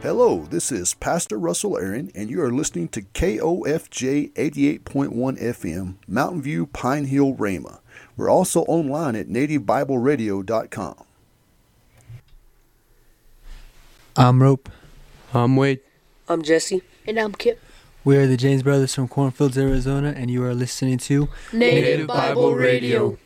Hello, this is Pastor Russell Aaron, and you are listening to KOFJ 88.1 FM, Mountain View, Pine Hill, Rama. We're also online at nativebibleradio.com. I'm Rope. I'm Wade. I'm Jesse. And I'm Kip. We are the James Brothers from Cornfields, Arizona, and you are listening to Native Bible Radio.